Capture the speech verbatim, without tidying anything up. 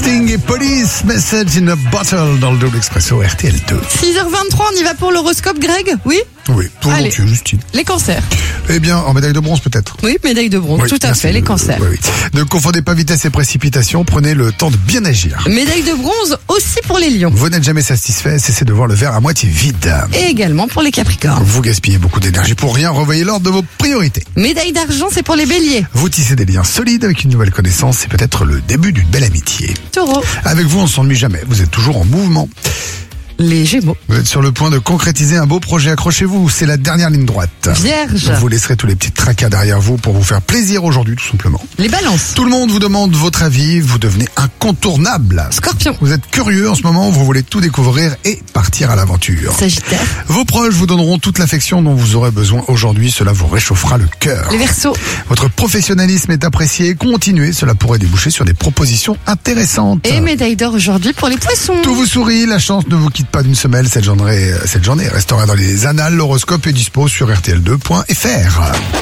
Sting et Police, Message in a Bottle dans le double expresso R T L deux. six heures vingt-trois, on y va pour l'horoscope, Greg? Oui? Oui, tout Allez. entier, Justine. Les cancers. Eh bien, en médaille de bronze peut-être. Oui, médaille de bronze, Oui, tout à merci. fait, les cancers. Oui, oui. Ne confondez pas vitesse et précipitation, prenez le temps de bien agir. Médaille de bronze aussi pour les lions. Vous n'êtes jamais satisfait, cessez de voir le verre à moitié vide. Et également pour les capricornes. Vous gaspillez beaucoup d'énergie pour rien, revoyez l'ordre de vos priorités. Médaille d'argent, c'est pour les béliers. Vous tissez des liens solides avec une nouvelle connaissance, c'est peut-être le début d'une belle amitié. Taureau. Avec vous, on ne s'ennuie jamais, vous êtes toujours en mouvement. Les gémeaux. Vous êtes sur le point de concrétiser un beau projet, accrochez-vous, c'est la dernière ligne droite. Vierge. Vous laisserez tous les petits tracas derrière vous pour vous faire plaisir aujourd'hui, tout simplement. Les balances. Tout le monde vous demande votre avis, vous devenez incontournable. Scorpion. Vous êtes curieux en ce moment, vous voulez tout découvrir et partir à l'aventure. Sagittaire. Vos proches vous donneront toute l'affection dont vous aurez besoin aujourd'hui, cela vous réchauffera le cœur. Les Verseaux. Votre professionnalisme est apprécié, continuez, cela pourrait déboucher sur des propositions intéressantes. Et médaille d'or aujourd'hui pour les poissons. Tout vous sourit, la chance ne vous quitte pas d'une semelle, cette journée, cette journée restera dans les annales, l'horoscope est dispo sur R T L deux point F R.